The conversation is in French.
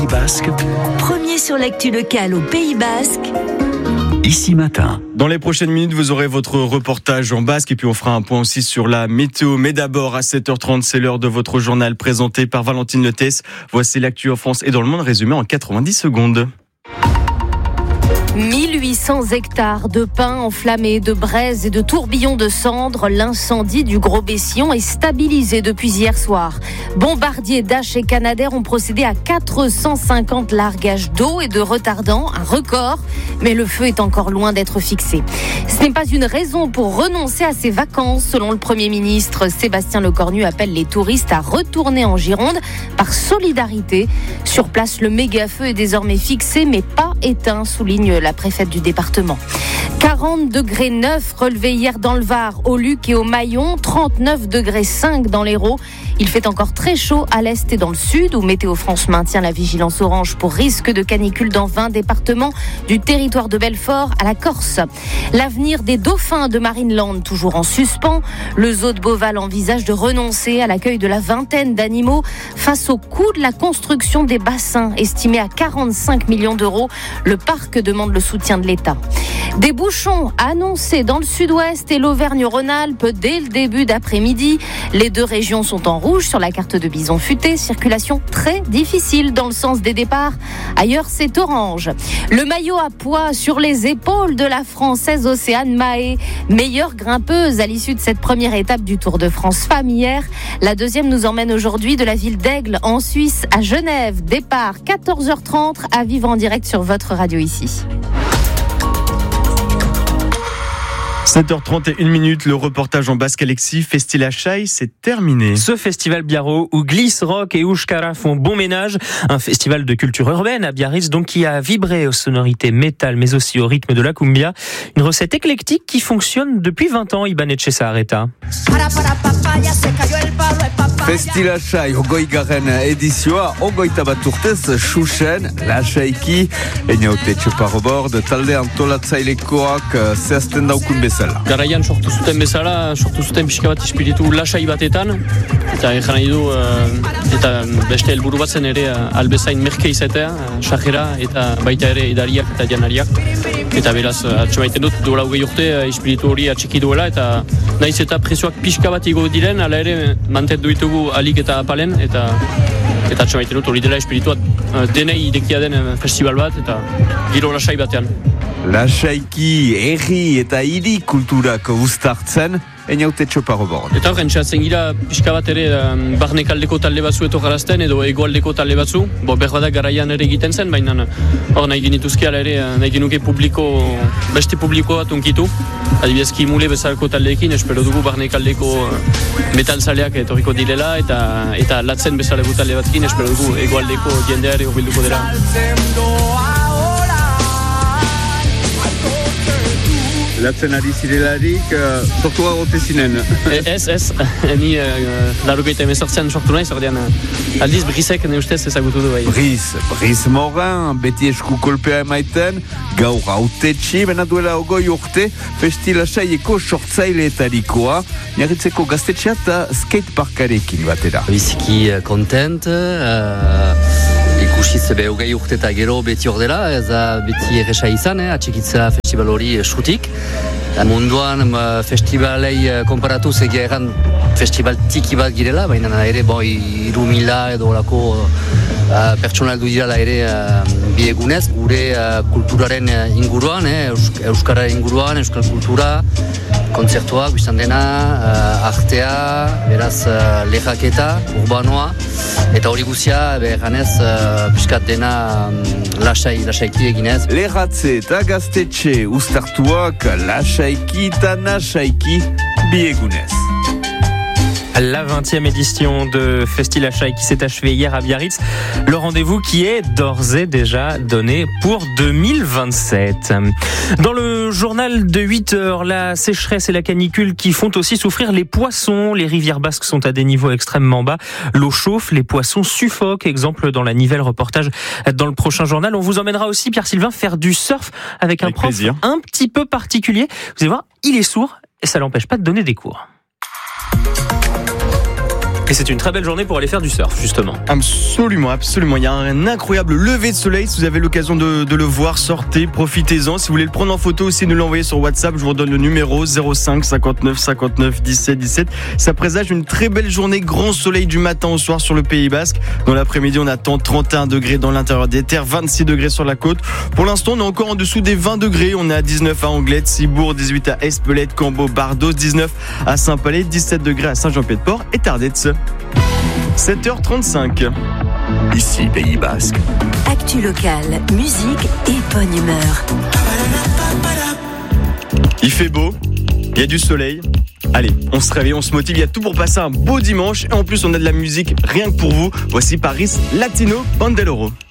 Basque. Premier sur l'actu locale au Pays Basque. Ici matin. Dans les prochaines minutes, vous aurez votre reportage en basque et puis on fera un point aussi sur la météo. Mais d'abord, à 7h30, c'est l'heure de votre journal présenté par Valentine Lettès. Voici l'actu en France et dans le monde résumé en 90 secondes. 1800 hectares de pins enflammés, de braises et de tourbillons de cendres. L'incendie du Gros-Bessillon est stabilisé depuis hier soir. Bombardier, Dash et Canadair ont procédé à 450 largages d'eau et de retardants, un record. Mais le feu est encore loin d'être fixé. Ce n'est pas une raison pour renoncer à ses vacances. Selon le Premier ministre, Sébastien Lecornu appelle les touristes à retourner en Gironde par solidarité. Sur place, le méga-feu est désormais fixé mais pas éteint, souligne la préfète du département. 40 degrés 9 relevés hier dans le Var, au Luc et au Maillon, 39 degrés 5 dans l'Hérault. Il fait encore très chaud à l'est et dans le sud, où Météo France maintient la vigilance orange pour risque de canicule dans 20 départements, du territoire de Belfort à la Corse. L'avenir des dauphins de Marineland, toujours en suspens. Le zoo de Beauval envisage de renoncer à l'accueil de la vingtaine d'animaux face au coût de la construction des bassins, estimé à 45 millions d'euros. Le parc demande le soutien de l'État. Des bouchons annoncés dans le sud-ouest et l'Auvergne-Rhône-Alpes dès le début d'après-midi. Les deux régions sont en rouge sur la carte de Bison Futé. Circulation très difficile dans le sens des départs. Ailleurs, c'est orange. Le maillot à poids sur les épaules de la Française Océane Mahé. Meilleure grimpeuse à l'issue de cette première étape du Tour de France Femmes hier. La deuxième nous emmène aujourd'hui de la ville d'Aigle en Suisse à Genève. Départ 14h30 à vivre en direct sur votre radio ici. 7h31, le reportage en basque Alexis. Festila Chai, c'est terminé. Ce festival Biarro où glisse, rock et Euskara font bon ménage. Un festival de culture urbaine à Biarritz, donc qui a vibré aux sonorités métal, mais aussi au rythme de la cumbia. Une recette éclectique qui fonctionne depuis 20 ans, Iban Etxezarreta. Festila Chai, hogoi-garen edizioa, hogeita bat urtez, Xuxen, lasaiki, eniaute txeparrobord, talde antolatzailekoak zehazten daukun bezala. Garaian sortu zuten pixka bat espiritu lasai batetan, eta egan nahi du, eta beste helburu bat zen ere albezain merke izatea, sajera, eta baita ere edariak eta janariak. Eta beraz, atxemaiten dut, duela hogei urte, espiritu hori atxiki duela, eta naiz eta presioak pixka bat igo diren, ala ere mantendu ditugu alik eta apalen, eta atxemaiten dut hori dela espirituat denei idekia den festival bat, eta giro lasai batean. Lasaiki, herri eta hiri kulturak uztartzen, eniaute txoparobord. Eta horren txatzen gira pixka bat ere barnekaldeko talde batzu etorgarazten edo egoaldeko talde batzu. Berbadak garaian ere egiten zen, baina hor nahi genituzke ala ere nahi genuke beste publiko bat unkitu. Adibidezki mule bezalko taldeekin, espero dugu barnekaldeko metalzaleak etorriko direla eta latzen bezaleko talde batkin, espero dugu egoaldeko jendeare urbilduko dela. Latzen ari zirelarik, sortu gagote zinen. Ez, ni larogeita emezortzean sortu nahi, zordean aldiz Brisek ne ustez ezagutu du bai. Briz Morin, beti esku kolpea emaiten, gaur autetxi, bena duela ogoi urte, Festila Chaieko sortzaileetarikoa, Miarritzeko gaztetxea eta skateparkarekin batera. Biziki kontent, ikusiz hogei urte eta gero beti hor dela, ez da beti erresa izan, atxikitza festival hori xutik. Munduan festivalei konparatuz egia erran festival tiki bat girela, baina ere 3.000 edo olako pertsona heldu direla ere bi egunez, gure kulturaren inguruan, euskararen inguruan, euskal kultura, kontzertuak, biztan dena, artea, beraz lehaketa, urbanoa, eta hori guzia, erranez, piskat dena lasaiki eginez. Lehatze eta gaztetxe uztartuak lasaiki eta nasaiki bi egunez. La 20e édition de Festila Chai qui s'est achevée hier à Biarritz. Le rendez-vous qui est d'ores et déjà donné pour 2027. Dans le journal de 8 heures, la sécheresse et la canicule qui font aussi souffrir les poissons. Les rivières basques sont à des niveaux extrêmement bas. L'eau chauffe, les poissons suffoquent. Exemple dans la Nivelle, reportage dans le prochain journal. On vous emmènera aussi, Pierre-Sylvain, faire du surf avec un prof plaisir. Un petit peu particulier. Vous allez voir, il est sourd et ça l'empêche pas de donner des cours. Et c'est une très belle journée pour aller faire du surf, justement. Absolument. Il y a un incroyable lever de soleil. Si vous avez l'occasion de le voir, sortez, profitez-en. Si vous voulez le prendre en photo aussi, nous l'envoyer sur WhatsApp. Je vous redonne le numéro 05 59 59 17 17. Ça présage une très belle journée. Grand soleil du matin au soir sur le Pays Basque. Dans l'après-midi, on attend 31 degrés dans l'intérieur des terres, 26 degrés sur la côte. Pour l'instant, on est encore en dessous des 20 degrés. On est à 19 à Anglette, Cibourg, 18 à Espelette, Cambo, Bardos, 19 à Saint-Palais, 17 degrés à Saint-Jean-Pied-de-Port et Tardets. 7h35. Ici Pays Basque. Actu locale, musique et bonne humeur. Il fait beau, il y a du soleil. Allez, on se réveille, on se motive, il y a tout pour passer un beau dimanche. Et en plus, on a de la musique rien que pour vous. Voici Paris Latino Bandeloro.